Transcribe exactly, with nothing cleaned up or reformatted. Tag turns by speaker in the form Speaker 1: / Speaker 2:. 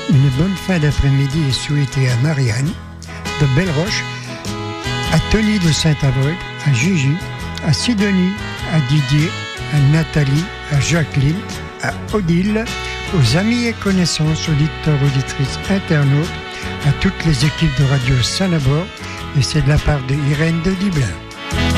Speaker 1: Une bonne fin d'après-midi est souhaitée à Marianne de Belleroche, à Tony de Saint-Avold, à Gigi, à Sidonie, à Didier, à Nathalie, à Jacqueline, à Odile, aux amis et connaissances, auditeurs, auditrices, internautes, à toutes les équipes de Radio Saint-Labor, et c'est de la part de Irène de Diblin.